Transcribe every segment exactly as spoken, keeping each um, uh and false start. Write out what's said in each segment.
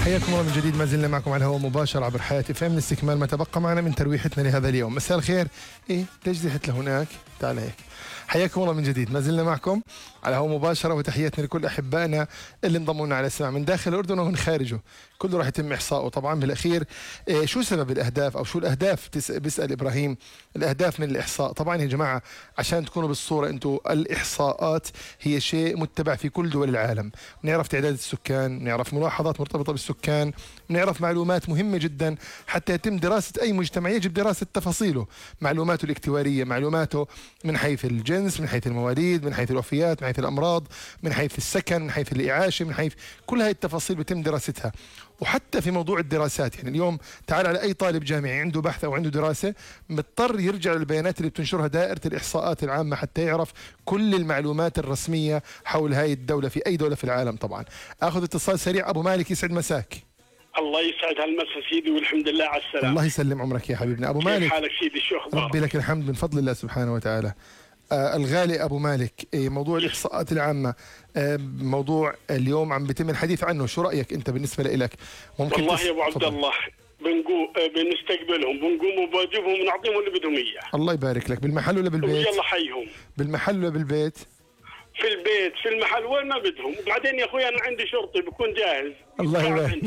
حياكم الله من جديد، ما زلنا معكم على الهواء مباشر عبر حياة اف ام لاستكمال ما تبقى معنا من ترويحتنا لهذا اليوم. مساء الخير. ايه ليش زحت لهناك؟ تعال هيك. حياكم الله من جديد، ما زلنا معكم على الهواء مباشرة، وتحياتنا لكل أحبائنا اللي انضموا لنا على السماع من داخل الأردن ومن خارجه. كله راح يتم إحصائه طبعا بالأخير. إيه شو سبب الأهداف أو شو الأهداف؟ بيسأل إبراهيم. الأهداف من الإحصاء طبعا يا جماعة عشان تكونوا بالصورة أنتم، الإحصاءات هي شيء متبع في كل دول العالم. نعرف تعداد السكان، نعرف ملاحظات مرتبطة بالسكان، نعرف معلومات مهمة جدا حتى يتم دراسة أي مجتمع. يجب دراسة تفاصيله، معلوماته الاكتوارية، معلوماته من حيث الجنس، من حيث المواليد، من حيث الوفيات، من حيث الأمراض، من حيث السكن، من حيث الإعاشة، من حيث كل هاي التفاصيل بيتم دراستها. وحتى في موضوع الدراسات، يعني اليوم تعال على أي طالب جامعي عنده بحث أو عنده دراسة مضطر يرجع للبيانات اللي بتنشرها دائرة الإحصاءات العامة حتى يعرف كل المعلومات الرسمية حول هاي الدولة في أي دولة في العالم. طبعا أخذ اتصال سريع. أبو مالك يسعد مساك. الله يسعد هالمسا سيدي، والحمد لله على السلامة. الله يسلم عمرك يا حبيبنا أبو مالك. كيف حالك سيدي؟ شو أخبارك؟ ربي لك الحمد من فضل الله سبحانه وتعالى. آه الغالي أبو مالك، إيه موضوع الإحصاءات العامة، آه موضوع اليوم عم بيتم الحديث عنه، شو رأيك أنت بالنسبة لك؟ ممكن والله يا أبو عبد الله بنقو بنستقبلهم، بنقوم بواجبهم ونعطيهم اللي بدهم إياه. الله يبارك لك. بالمحل ولا بالبيت؟ يلا حيهم. بالمحل ولا بالبيت؟ في البيت، في المحل، وين ما بدهم. وبعدين يا أخوي أنا عندي شرطي بكون جاهز. الله يبارك.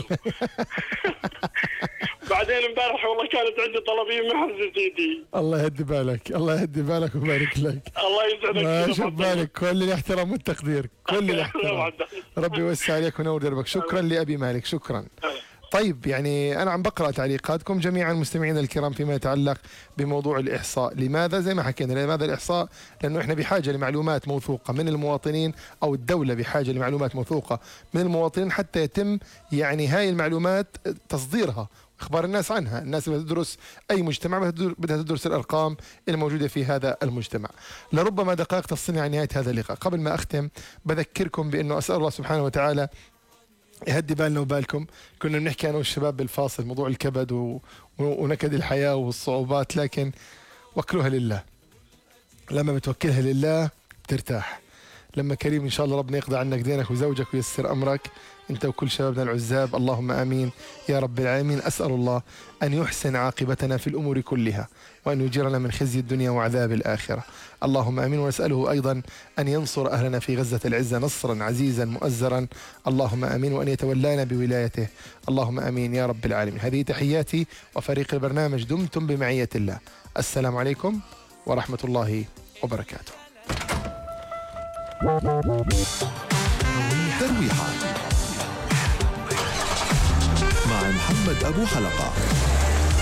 بعدين امبارح والله كانت عندي طلبيه محرزه سيدي. الله يهدي بالك، الله يهدي بالك ويبارك لك. الله يسعدك. ما شاء بالك، كل الاحترام والتقدير، كل الاحترام. ربي يوسع عليك ونور دربك. شكرا لأبي مالك، شكرا. طيب يعني أنا عم بقرأ تعليقاتكم جميعا مستمعينا الكرام فيما يتعلق بموضوع الإحصاء. لماذا؟ زي ما حكينا، لماذا الإحصاء؟ لأنه إحنا بحاجة لمعلومات موثوقة من المواطنين، أو الدولة بحاجة لمعلومات موثوقة من المواطنين حتى يتم يعني هاي المعلومات تصديرها، إخبار الناس عنها. الناس اللي بدها تدرس أي مجتمع بدها تدرس الأرقام الموجودة في هذا المجتمع. لربما دقائق تصلني عن نهاية هذا اللقاء. قبل ما أختم بذكركم بأنه أسأل الله سبحانه وتعالى يهدي بالنا وبالكم. كنا بنحكي أنا والشباب بالفاصل موضوع الكبد و... ونكد الحياة والصعوبات، لكن وكلها لله. لما بتوكلها لله بترتاح. لما كريم إن شاء الله ربنا يقضي عنك دينك وزوجك ويسر أمرك أنت وكل شبابنا العزاب، اللهم آمين يا رب العالمين. أسأل الله أن يحسن عاقبتنا في الأمور كلها، وأن يجيرنا من خزي الدنيا وعذاب الآخرة، اللهم آمين. ونسأله أيضا أن ينصر أهلنا في غزة العزة نصرا عزيزا مؤزرا، اللهم آمين. وأن يتولانا بولايته، اللهم آمين يا رب العالمين. هذه تحياتي وفريق البرنامج، دمتم بمعية الله. السلام عليكم ورحمة الله وبركاته. ترويحة مع محمد أبو حلقة.